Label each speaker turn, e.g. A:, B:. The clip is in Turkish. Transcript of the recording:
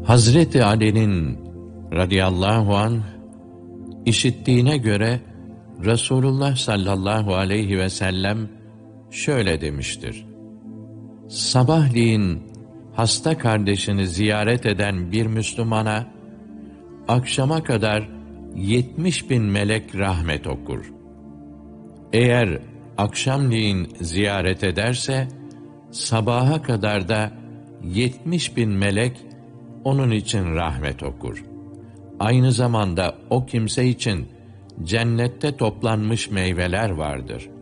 A: Hazreti Ali'nin radıyallahu anh işittiğine göre Resulullah sallallahu aleyhi ve sellem şöyle demiştir: sabahleyin hasta kardeşini ziyaret eden bir Müslümana akşama kadar 70.000 melek rahmet okur. Eğer akşamleyin ziyaret ederse sabaha kadar da 70.000 melek onun için rahmet okur. Aynı zamanda o kimse için cennette toplanmış meyveler vardır.